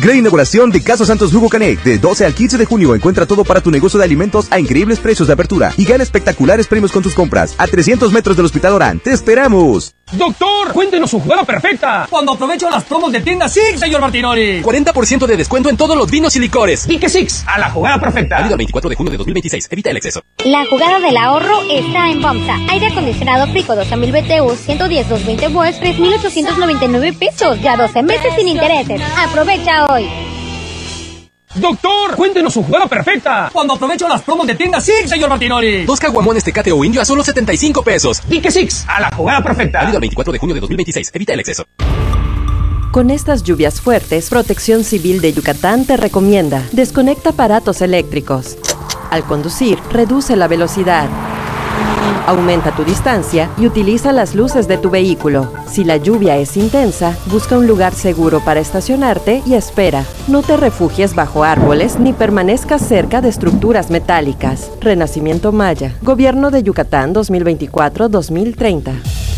Gran inauguración de Casa Santos Lugo Canec. De 12 al 15 de junio encuentra todo para tu negocio de alimentos a increíbles precios de apertura y gana espectaculares premios con tus compras. A 300 metros del Hospital Orán. ¡Te esperamos! Doctor, cuéntenos su jugada perfecta. Cuando aprovecho las promos de tienda Six, señor Martinoli. 40% de descuento en todos los vinos y licores. Pique Six, a la jugada perfecta. Válido el 24 de junio de 2026. Evita el exceso. La jugada del ahorro está en FAMSA. Aire acondicionado Frico 12,000 BTU, 110 220 volts, 3,899 pesos. Ya 12 meses sin intereses. Aprovecha hoy. Doctor, cuéntenos su jugada perfecta. Cuando aprovecho las promos de tienda Six, señor Martinoli. 2 caguamones Tecate o Indio a solo 75 pesos. Pique Six, a la jugada perfecta. Válido el 24 de junio de 2026. Evita el exceso. Con estas lluvias fuertes, Protección Civil de Yucatán te recomienda: desconecta aparatos eléctricos. Al conducir, reduce la velocidad. Aumenta tu distancia y utiliza las luces de tu vehículo. Si la lluvia es intensa, busca un lugar seguro para estacionarte y espera. No te refugies bajo árboles ni permanezcas cerca de estructuras metálicas. Renacimiento Maya, Gobierno de Yucatán 2024-2030.